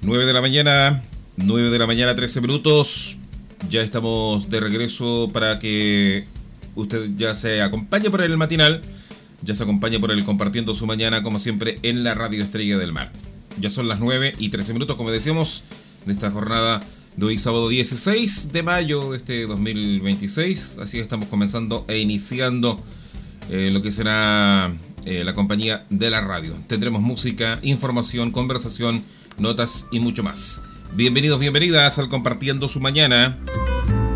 9 de la mañana, 9 de la mañana, 13 minutos. Ya estamos de regreso para que usted ya se acompañe por el matinal, ya se acompañe por el compartiendo su mañana, como siempre, en la Radio Estrella del Mar. Ya son las 9 y 13 minutos, como decíamos, de esta jornada de hoy, sábado 16 de mayo de este 2026. Así que estamos comenzando e iniciando lo que será la compañía de la radio. Tendremos música, información, conversación, notas y mucho más. Bienvenidos, bienvenidas al Compartiendo su Mañana.